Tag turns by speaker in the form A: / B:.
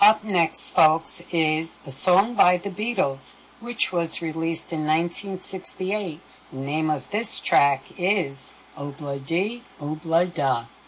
A: Up next, folks, is a song by the Beatles, which was released in 1968. The name of this track is Obla Dee, Obla Da.